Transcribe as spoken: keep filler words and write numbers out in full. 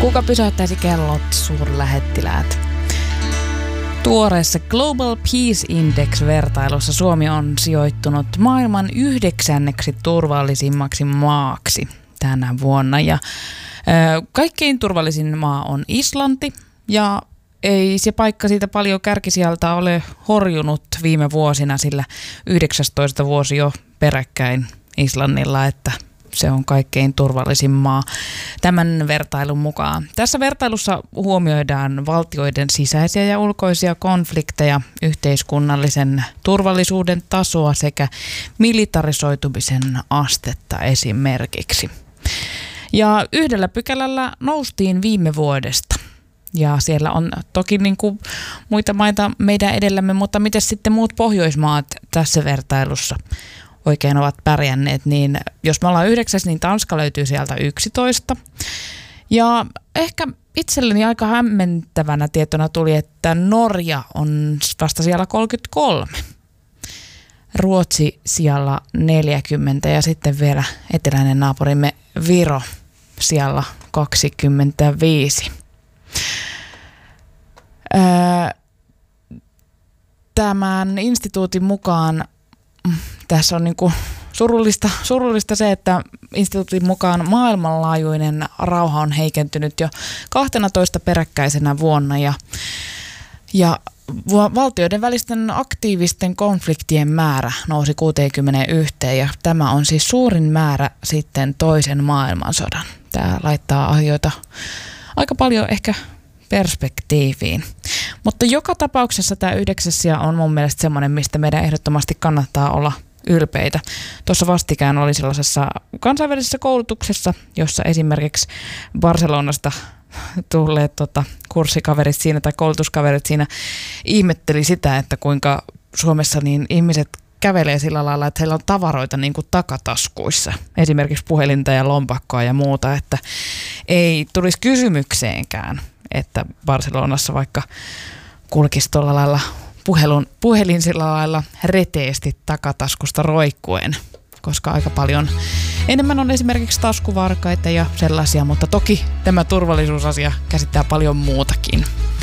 Kuka pysäyttäisi kellot, suurlähettiläät? Tuoreessa Global Peace Index-vertailussa Suomi on sijoittunut maailman yhdeksänneksi turvallisimmaksi maaksi tänä vuonna. Ja, ö, kaikkein turvallisin maa on Islanti, ja ei se paikka siitä paljon kärkisijalta ole horjunut viime vuosina, sillä yhdeksästoista vuosi jo peräkkäin Islannilla, että se on kaikkein turvallisin maa tämän vertailun mukaan. Tässä vertailussa huomioidaan valtioiden sisäisiä ja ulkoisia konflikteja, yhteiskunnallisen turvallisuuden tasoa sekä militarisoitumisen astetta esimerkiksi. Ja yhdellä pykälällä noustiin viime vuodesta. Ja siellä on toki niin kuin muita maita meidän edellämme, mutta miten sitten muut Pohjoismaat tässä vertailussa oikein ovat pärjänneet, niin jos me ollaan yhdeksäs, niin Tanska löytyy sieltä yksitoista. Ja ehkä itselleni aika hämmentävänä tietona tuli, että Norja on vasta siellä kolmekymmentäkolme. Ruotsi siellä neljäkymmentä ja sitten vielä eteläinen naapurimme Viro siellä kaksikymmentäviisi. Tämän instituutin mukaan tässä on niin kuin surullista, surullista se, että instituutin mukaan maailmanlaajuinen rauha on heikentynyt jo kahteentoista peräkkäisenä vuonna ja, ja valtioiden välisten aktiivisten konfliktien määrä nousi kuuteenkymmeneenyhteen ja tämä on siis suurin määrä sitten toisen maailmansodan. Tämä laittaa asioita aika paljon ehkä perspektiiviin. Mutta joka tapauksessa tämä yhdeksäs sija on mun mielestä semmoinen, mistä meidän ehdottomasti kannattaa olla ylpeitä. Tuossa vastikään oli sellaisessa kansainvälisessä koulutuksessa, jossa esimerkiksi Barcelonasta tulleet tota, kurssikaverit siinä tai koulutuskaverit siinä ihmetteli sitä, että kuinka Suomessa niin ihmiset kävelee sillä lailla, että heillä on tavaroita niin kuin takataskuissa, esimerkiksi puhelinta ja lompakkoa ja muuta, että ei tulisi kysymykseenkään, että Barcelonassa vaikka kulkisi tuolla lailla puhelun, puhelin sillä lailla reteesti takataskusta roikkuen, koska aika paljon enemmän on esimerkiksi taskuvarkaita ja sellaisia, mutta toki tämä turvallisuusasia käsittää paljon muutakin.